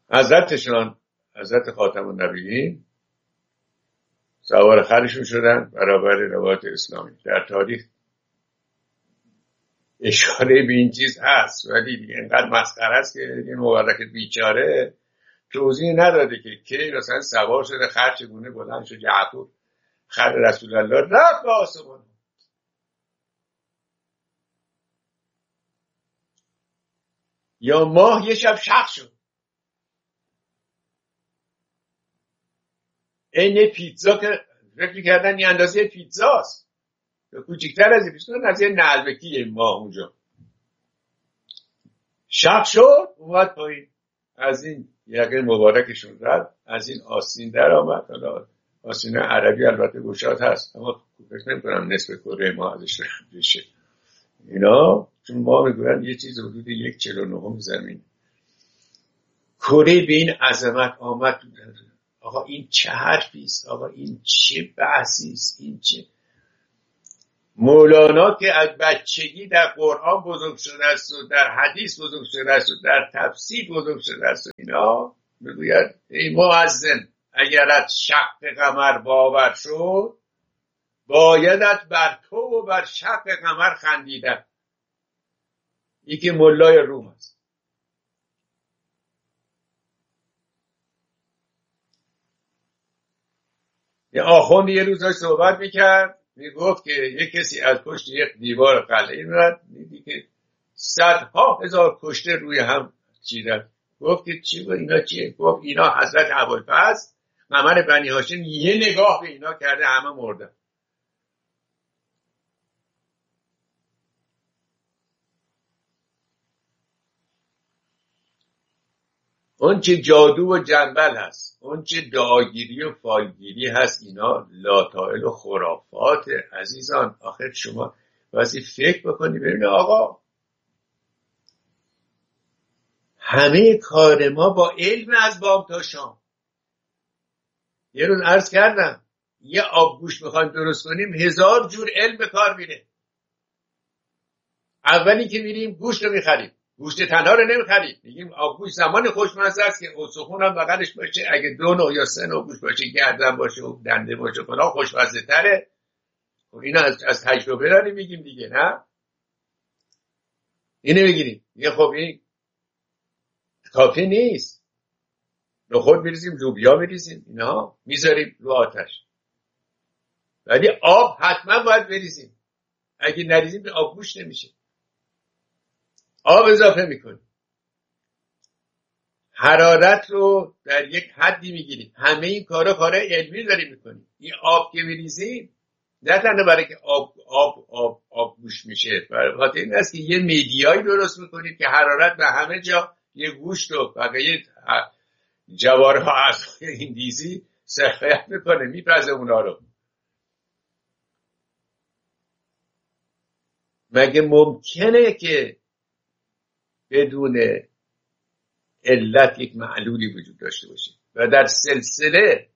حضرت خاتم النبیین سوار خرشون شدن برابر روایت اسلامی. در تاریخ اشاره به این چیز هست، ولی دیگه اینقدر مسخره است که این مبارک بیچاره توضیح نداده که مثلا سوار شده، خر چگونه بلند شد، جعفر خر رسول الله رفت به آسمان. یا ماه یه شب شق شد، این پیتزا که فکر کردن یه اندازه پیتزاست، کوچکتر از این پیتزا، از یه نلبکی ماه اونجا شق شد، اومد پایین، از این یقه مبارکشون رد، از این آستین در آمد. حالا آستین عربی البته گشاد هست، اما فکر نمی‌کنم نصف کره ما ازش رد بشه اینا، چون ما میگویند یه چیز حدود 1/49 زمین. کره به این عظمت آمد. آقا این چه حرفی است؟ آقا این چه بحثی است؟ این چه مولانا که از بچگی در قرآن بزرگ شده است و در حدیث بزرگ شده است و در تفسیر بزرگ شده است و اینا، میگوید ای مؤذن اگرت شق قمر باور شد، بایدت بر تو و بر شق قمر خندیدن. یکی مولای روم است. یه آخوند یه روز صحبت میکرد، میگفت که یه کسی از پشت یک دیوار قلعه میرد، میدی که صدها هزار کشته روی هم چیدن. گفت که چی بود اینا؟ چیه؟ گفت اینا حضرت ابوالفضل قمر بنی هاشم یه نگاه به اینا کرده همه مردن. اون چه جادو و جنبل هست، اون چه دعاگیری و فالگیری هست، اینا لاتائل و خرافات. عزیزان آخر شما واسه فکر بکنی ببینید آقا همه کار ما با علم از باب تا شام. یه روز عرض کردم یه آبگوشت بخوایم درست کنیم 1000 جور علم به کار میره. اولی که میریم گوشت رو میخریم، گوشت تنها رو نمیخریم، میگیم آبگوشت زمان خوشمزه است که استخوان هم بغلش باشه، اگه 2 نوع یا 3 نوع گوشت باشه، گردن باشه و دنده باشه فلان خوشمزه تره. خب اینا از تجربه داریم میگیم دیگه، نه اینو بگیریم. میگه خب این کافی نیست، نخود میریزیم، لوبیا میریزیم، اینا میذاریم رو آتش، ولی آب حتما باید بریزیم، اگه نریزیم آبگوشت نمیشه. آب اضافه میکنیم، حرارت رو در یک حدی میگیریم. همه این کارهای علمی داریم میکنیم. این آب که میریزیم نه تنها برای که آب گوش میشه، برای خاطر این است که یه میدیایی درست میکنیم که حرارت به همه جا یه گوشت و بقیه جوارها اعضای این دیزی سرخیت میکنه، میپزه اونا رو. مگه ممکنه که بدون علت یک معلولی وجود داشته باشه؟ و در سلسله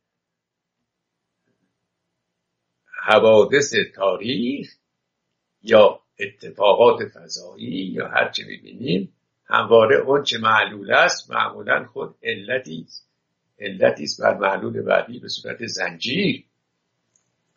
حوادث تاریخ یا اتفاقات فضایی یا هر چه ببینیم، همواره اون چه معلول است معمولا خود علتی است بر معلول بعدی به صورت زنجیر.